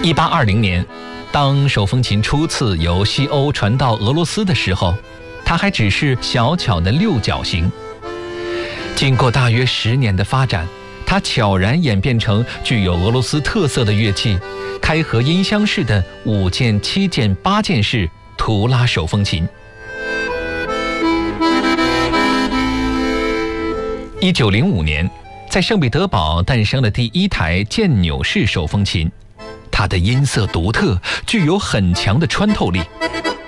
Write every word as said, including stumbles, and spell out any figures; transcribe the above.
一八二零年，当手风琴初次由西欧传到俄罗斯的时候，它还只是小巧的六角形。经过大约十年的发展，它悄然演变成具有俄罗斯特色的乐器——开合音箱式的五键、七键、八键式图拉手风琴。一九零五年，在圣彼得堡诞生了第一台键钮式手风琴，它的音色独特，具有很强的穿透力。